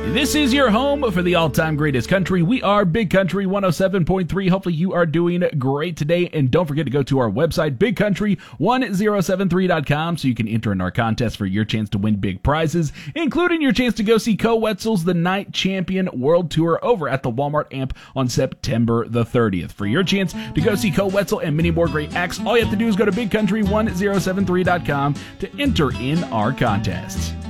This is your home for the all-time greatest country. We are Big Country 107.3. Hopefully you are doing great today. And don't forget to go to our website, bigcountry1073.com, so you can enter in our contest for your chance to win big prizes, including your chance to go see Koe Wetzel's The Night Champion World Tour over at the Walmart Amp on September the 30th. For your chance to go see Koe Wetzel and many more great acts, all you have to do is go to bigcountry1073.com to enter in our contest.